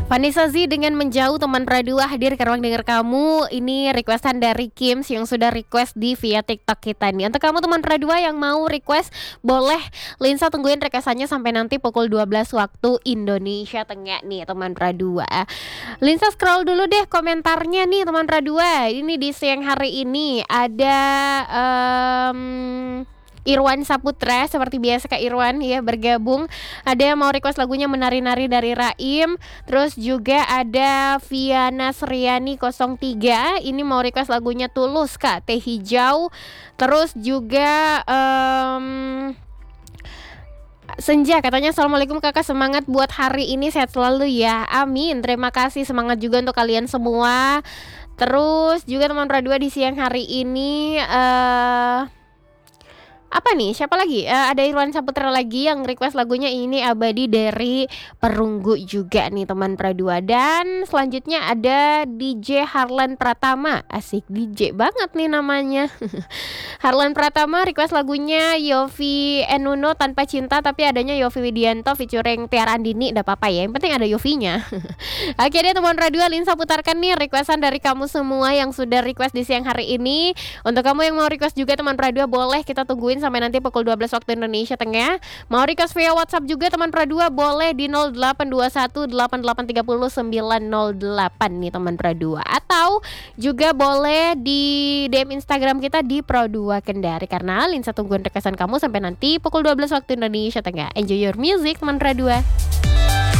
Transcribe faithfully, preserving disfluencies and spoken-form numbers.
Vanessa Z dengan Menjauh teman Pradua hadir ke ruang dengar kamu. Ini requestan dari Kim yang sudah request di via TikTok kita nih. Untuk kamu teman Pradua yang mau request, boleh Linsa tungguin requestannya sampai nanti pukul dua belas waktu Indonesia Tengah nih teman Pradua. Linsa scroll dulu deh komentarnya nih teman Pradua. Ini di siang hari ini ada um, Irwan Saputra, seperti biasa Kak Irwan ya bergabung. Ada yang mau request lagunya Menari-Nari dari Raim. Terus juga ada Viana Sriani nol tiga, ini mau request lagunya Tulus Kak, Teh Hijau. Terus juga um, Senja katanya Assalamualaikum kakak, semangat buat hari ini, sehat selalu ya, amin. Terima kasih, semangat juga untuk kalian semua. Terus juga teman Pradua di siang hari ini uh, apa nih? Siapa lagi? Uh, ada Irwan Saputra lagi yang request lagunya ini Abadi dari Perunggu juga nih teman Pradua. Dan selanjutnya ada D J Harlan Pratama. Asik, D J banget nih namanya. Harlan Pratama request lagunya Yofi Enuno Tanpa Cinta, tapi adanya Yofi Widianto featuring Tiara Andini. Udah apa-apa ya, yang penting ada Yofinya. Oke deh teman Pradua, Linsa putarkan nih requestan dari kamu semua yang sudah request di siang hari ini. Untuk kamu yang mau request juga teman Pradua, boleh kita tungguin sampai nanti pukul dua belas waktu Indonesia Tengah. Mau request via WhatsApp juga teman Pradua, boleh di nol delapan dua satu delapan delapan tiga nol sembilan nol delapan nih teman Pradua. Atau juga boleh di D M Instagram kita di Produa Kendari. Karena Linsa tungguin requestan kamu sampai nanti pukul dua belas waktu Indonesia Tengah. Enjoy your music teman Pradua.